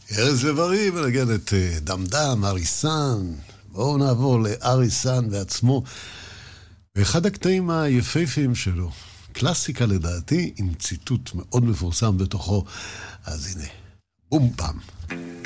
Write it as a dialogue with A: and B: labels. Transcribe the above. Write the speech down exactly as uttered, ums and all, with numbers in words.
A: ארז לב-ארי מנגן את דמדם, אריסן. בואו נעבור לאריסן בעצמו. ואחד הקטעים היפהפיים שלו, קלאסיקה לדעתי, עם ציטוט מאוד מפורסם בתוכו. אז הנה, בום פעם.